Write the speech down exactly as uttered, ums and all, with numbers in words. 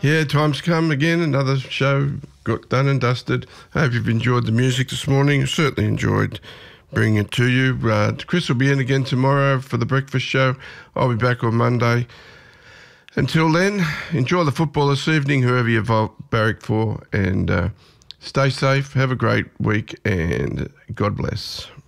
Yeah, time's come again. Another show got done and dusted. I hope you've enjoyed the music this morning. Certainly enjoyed bringing it to you. Uh, Chris will be in again tomorrow for the breakfast show. I'll be back on Monday. Until then, enjoy the football this evening, whoever you vote barrack for, and uh, stay safe. Have a great week, and God bless.